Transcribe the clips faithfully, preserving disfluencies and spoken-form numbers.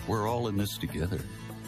We're all in this together.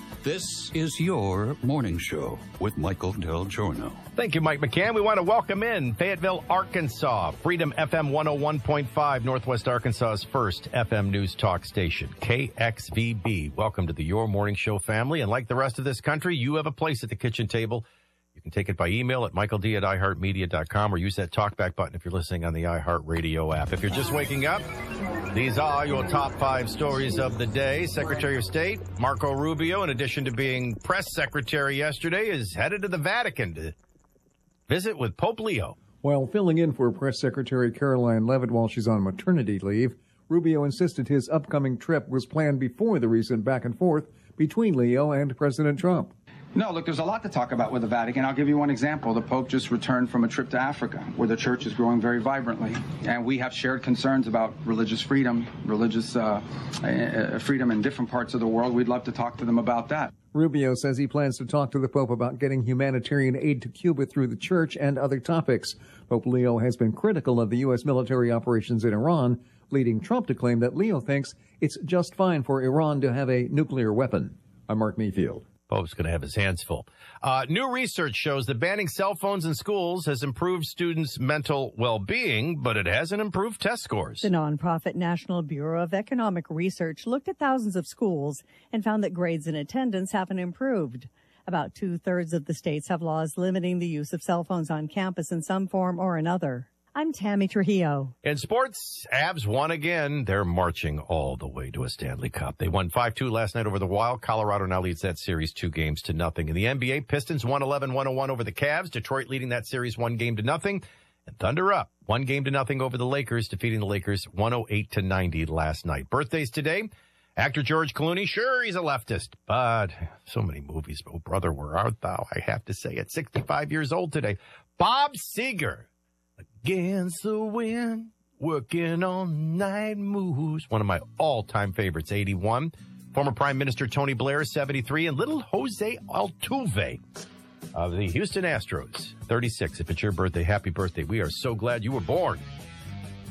This is your morning show with Michael Del Giorno. Thank you, Mike McCann. We want to welcome in Fayetteville, Arkansas, Freedom F M one oh one point five, Northwest Arkansas's first F M news talk station, K X V B. Welcome to the Your Morning Show family. And like the rest of this country, you have a place at the kitchen table. You can take it by email at michael d at i heart media dot com or use that talkback button if you're listening on the iHeartRadio app. If you're just waking up, these are your top five stories of the day. Secretary of State Marco Rubio, in addition to being press secretary yesterday, is headed to the Vatican to visit with Pope Leo. While filling in for Press Secretary Caroline Leavitt while she's on maternity leave, Rubio insisted his upcoming trip was planned before the recent back and forth between Leo and President Trump. No, look, there's a lot to talk about with the Vatican. I'll give you one example. The Pope just returned from a trip to Africa, where the church is growing very vibrantly. And we have shared concerns about religious freedom, religious uh, uh, freedom in different parts of the world. We'd love to talk to them about that. Rubio says he plans to talk to the Pope about getting humanitarian aid to Cuba through the church and other topics. Pope Leo has been critical of the U S military operations in Iran, leading Trump to claim that Leo thinks it's just fine for Iran to have a nuclear weapon. I'm Mark Mayfield. Pope's going to have his hands full. Uh, new research shows that banning cell phones in schools has improved students' mental well-being, but it hasn't improved test scores. The nonprofit National Bureau of Economic Research looked at thousands of schools and found that grades and attendance haven't improved. About two-thirds of the states have laws limiting the use of cell phones on campus in some form or another. I'm Tammy Trujillo. In sports, Avs won again. They're marching all the way to a Stanley Cup. They won five two last night over the Wild. Colorado now leads that series two games to nothing. In the N B A, Pistons one eleven one oh one over the Cavs. Detroit leading that series one game to nothing. And Thunder up one game to nothing over the Lakers, defeating the Lakers one oh eight to ninety last night. Birthdays today. Actor George Clooney, sure, he's a leftist, but so many movies. Oh, brother, where art thou? I have to say, at sixty-five years old today. Bob Seger. Against the wind, working on night moves. One of my all-time favorites, eighty-one. Former Prime Minister Tony Blair, seventy-three. And little Jose Altuve of the Houston Astros, thirty-six. If it's your birthday, happy birthday. We are so glad you were born.